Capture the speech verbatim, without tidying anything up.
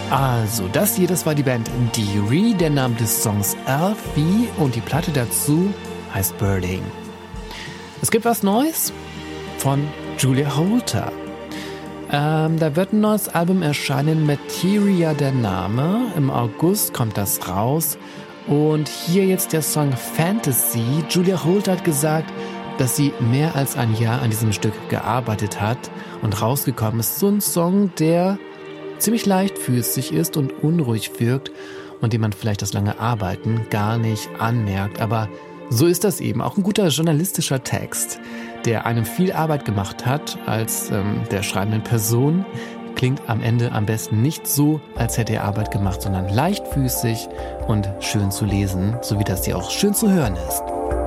Also, das hier, das war die Band Deary, der Name des Songs Alfie und die Platte dazu heißt Birding. Es gibt was Neues von Julia Holter. Ähm, da wird ein neues Album erscheinen, Materia der Name. Im August kommt das raus. Und hier jetzt der Song Fantasy. Julia Holter hat gesagt, dass sie mehr als ein Jahr an diesem Stück gearbeitet hat und rausgekommen ist. So ein Song, der ziemlich leichtfüßig ist und unruhig wirkt und den man vielleicht das lange Arbeiten gar nicht anmerkt. Aber so ist das eben. Auch ein guter journalistischer Text, der einem viel Arbeit gemacht hat als ähm, der schreibenden Person, klingt am Ende am besten nicht so, als hätte er Arbeit gemacht, sondern leichtfüßig und schön zu lesen, so wie das hier auch schön zu hören ist.